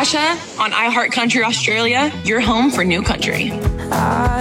Natasha on iHeart Country Australia, your home for new country.